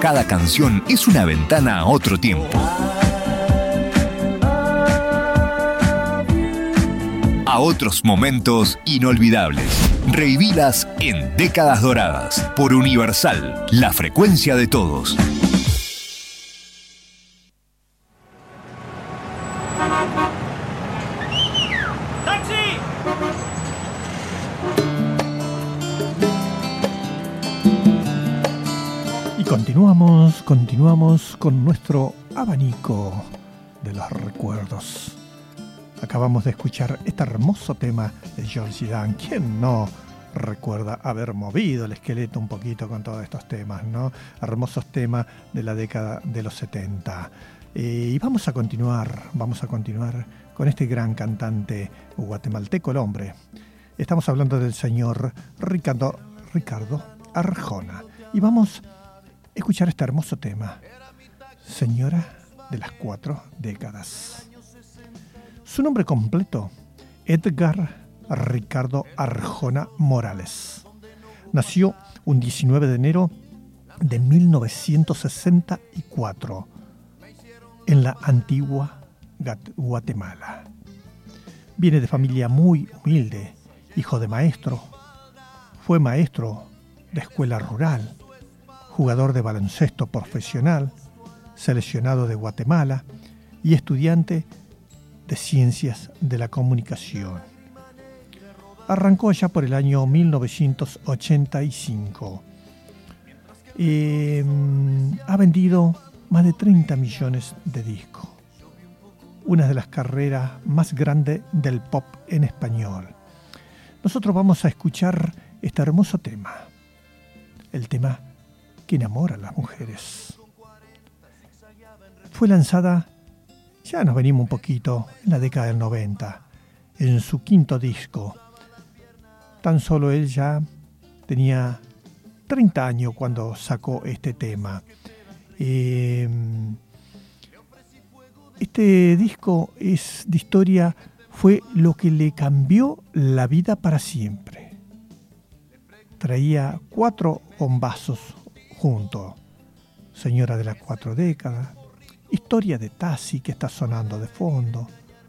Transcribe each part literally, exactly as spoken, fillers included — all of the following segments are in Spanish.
Cada canción es una ventana a otro tiempo. A otros momentos inolvidables. Revivilas en Décadas Doradas por Universal, la frecuencia de todos. Y continuamos, continuamos con nuestro abanico de los recuerdos. Acabamos de escuchar este hermoso tema de Georgie Dan. ¿Quién no recuerda haber movido el esqueleto un poquito con todos estos temas, ¿no? Hermosos temas de la década de los setenta. Eh, y vamos a continuar, vamos a continuar con este gran cantante guatemalteco, el hombre. Estamos hablando del señor Ricardo, Ricardo Arjona. Y vamos a escuchar este hermoso tema, Señora de las Cuatro Décadas. Su nombre completo, Edgar Ricardo Arjona Morales. Nació un diecinueve de enero de mil novecientos sesenta y cuatro en la antigua Guatemala. Viene de familia muy humilde, hijo de maestro. Fue maestro de escuela rural, jugador de baloncesto profesional, seleccionado de Guatemala y estudiante de Ciencias de la Comunicación. Arrancó allá por el año mil novecientos ochenta y cinco. Eh, ha vendido más de treinta millones de discos. Una de las carreras más grandes del pop en español. Nosotros vamos a escuchar este hermoso tema. El tema que enamora a las mujeres. Fue lanzada, ya nos venimos un poquito, en la década del noventa, en su quinto disco. Tan solo él ya tenía treinta años cuando sacó este tema. Eh, este disco es de historia, fue lo que le cambió la vida para siempre. Traía cuatro bombazos juntos. Señora de las Cuatro Décadas, Historia de Taxi, que está sonando de fondo,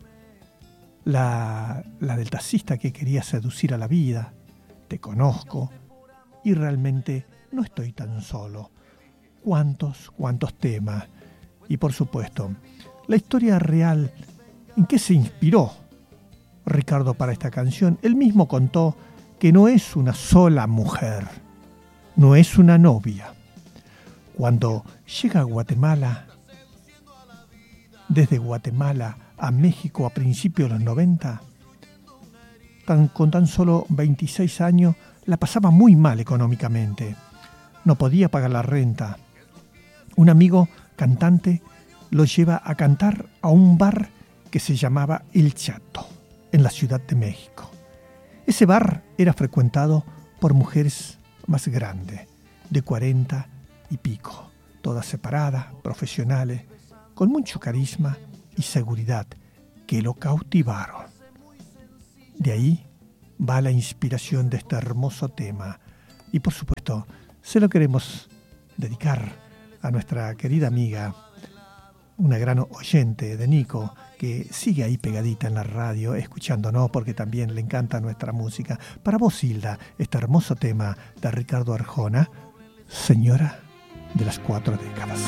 la, la del taxista que quería seducir a la vida, Te conozco, y realmente no estoy tan solo. Cuántos, cuántos temas. Y por supuesto, la historia real, ¿en qué se inspiró Ricardo para esta canción? Él mismo contó que no es una sola mujer, no es una novia. Cuando llega a Guatemala, desde Guatemala a México a principios de los noventa, tan, con tan solo veintiséis años, la pasaba muy mal económicamente. No podía pagar la renta. Un amigo cantante lo lleva a cantar a un bar que se llamaba El Chato, en la Ciudad de México. Ese bar era frecuentado por mujeres más grandes, de cuarenta y pico, todas separadas, profesionales, con mucho carisma y seguridad, que lo cautivaron. De ahí va la inspiración de este hermoso tema. Y por supuesto, se lo queremos dedicar a nuestra querida amiga, una gran oyente de Nico, que sigue ahí pegadita en la radio, escuchándonos porque también le encanta nuestra música. Para vos, Hilda, este hermoso tema de Ricardo Arjona, Señora de las Cuatro Décadas.